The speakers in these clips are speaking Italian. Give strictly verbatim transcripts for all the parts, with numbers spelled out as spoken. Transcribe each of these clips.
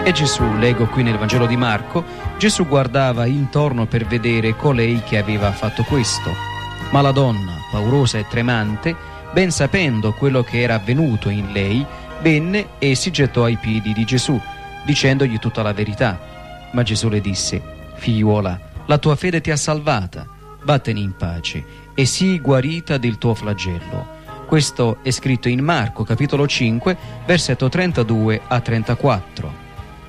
E Gesù, leggo qui nel Vangelo di Marco, Gesù guardava intorno per vedere colei che aveva fatto questo. Ma la donna, paurosa e tremante, ben sapendo quello che era avvenuto in lei, venne e si gettò ai piedi di Gesù, dicendogli tutta la verità. Ma Gesù le disse: figliuola, la tua fede ti ha salvata, vattene in pace e sii guarita del tuo flagello. Questo è scritto in Marco, capitolo cinque, versetto trentadue a trentaquattro.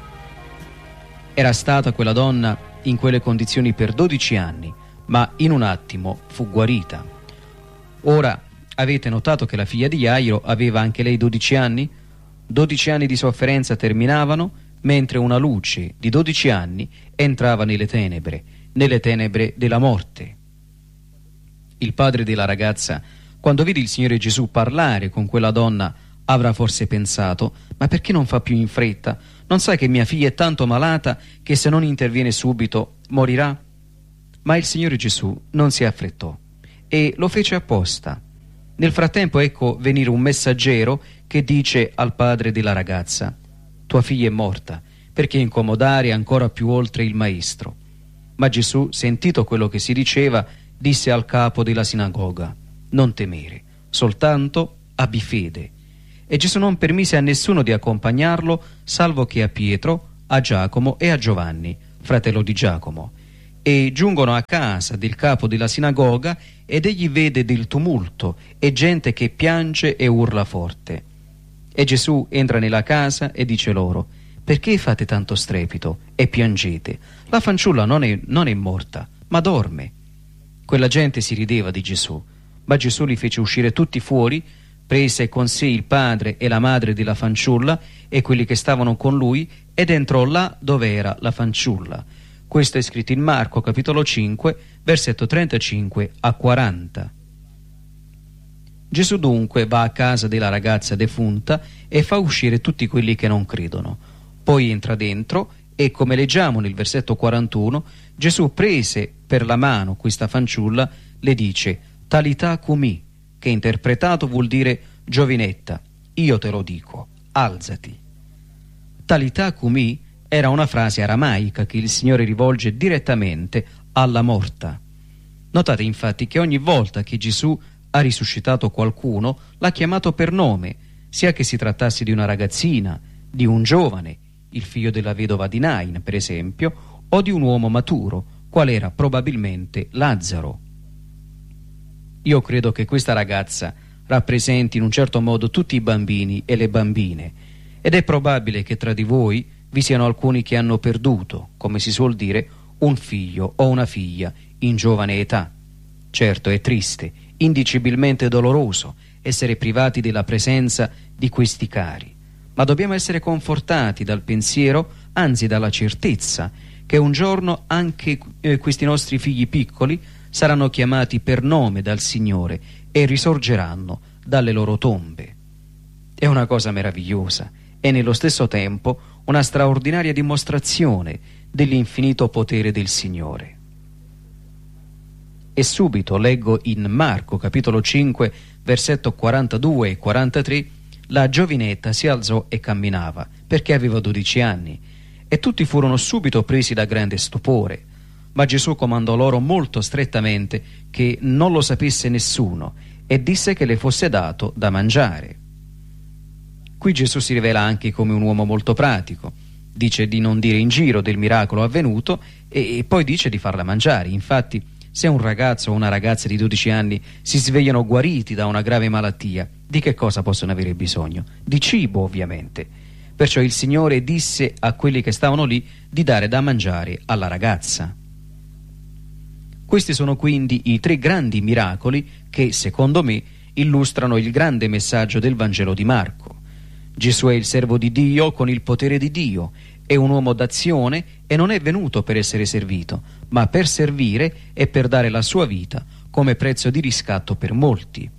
Era stata quella donna in quelle condizioni per dodici anni, ma in un attimo fu guarita. Ora, avete notato che la figlia di Jairo aveva anche lei dodici anni? dodici anni di sofferenza terminavano, mentre una luce di dodici anni entrava nelle tenebre, nelle tenebre della morte. Il padre della ragazza, quando vide il Signore Gesù parlare con quella donna, avrà forse pensato: ma perché non fa più in fretta? Non sai che mia figlia è tanto malata che se non interviene subito morirà? Ma il Signore Gesù non si affrettò e lo fece apposta. Nel frattempo ecco venire un messaggero che dice al padre della ragazza: tua figlia è morta, perché incomodare ancora più oltre il maestro? Ma Gesù, sentito quello che si diceva, disse al capo della sinagoga: non temere, soltanto abbi fede. E Gesù non permise a nessuno di accompagnarlo, salvo che a Pietro, a Giacomo e a Giovanni, fratello di Giacomo. E giungono a casa del capo della sinagoga ed egli vede del tumulto e gente che piange e urla forte. E Gesù entra nella casa e dice loro: perché fate tanto strepito e piangete? La fanciulla non è, non è morta, ma dorme. Quella gente si rideva di Gesù, ma Gesù li fece uscire tutti fuori, prese con sé il padre e la madre della fanciulla e quelli che stavano con lui ed entrò là dove era la fanciulla. Questo è scritto in Marco capitolo cinque, versetto trentacinque a quaranta. Gesù dunque va a casa della ragazza defunta e fa uscire tutti quelli che non credono. Poi entra dentro e, come leggiamo nel versetto quarantuno, Gesù prese per la mano questa fanciulla, le dice: Talità cumi, che interpretato vuol dire giovinetta, io te lo dico, alzati. Talità cumi era una frase aramaica che il Signore rivolge direttamente alla morta. Notate infatti che ogni volta che Gesù ha risuscitato qualcuno l'ha chiamato per nome, sia che si trattasse di una ragazzina, di un giovane, il figlio della vedova di Nain per esempio, o di un uomo maturo, qual era probabilmente Lazzaro. Io credo che questa ragazza rappresenti in un certo modo tutti i bambini e le bambine, ed è probabile che tra di voi vi siano alcuni che hanno perduto, come si suol dire, un figlio o una figlia in giovane età. Certo, è triste, indicibilmente doloroso essere privati della presenza di questi cari, ma dobbiamo essere confortati dal pensiero, anzi dalla certezza, che un giorno anche eh, questi nostri figli piccoli saranno chiamati per nome dal Signore e risorgeranno dalle loro tombe. È una cosa meravigliosa e nello stesso tempo una straordinaria dimostrazione dell'infinito potere del Signore. E subito leggo in Marco capitolo cinque versetto quarantadue e quarantatré: la giovinetta si alzò e camminava, perché aveva dodici anni, e tutti furono subito presi da grande stupore. Ma Gesù comandò loro molto strettamente che non lo sapesse nessuno e disse che le fosse dato da mangiare. Qui Gesù si rivela anche come un uomo molto pratico. Dice di non dire in giro del miracolo avvenuto e, e poi dice di farla mangiare. Infatti, se un ragazzo o una ragazza di dodici anni si svegliano guariti da una grave malattia, di che cosa possono avere bisogno? Di cibo, ovviamente. Perciò il Signore disse a quelli che stavano lì di dare da mangiare alla ragazza. Questi sono quindi i tre grandi miracoli che, secondo me, illustrano il grande messaggio del Vangelo di Marco. Gesù è il servo di Dio con il potere di Dio, è un uomo d'azione e non è venuto per essere servito, ma per servire e per dare la sua vita come prezzo di riscatto per molti.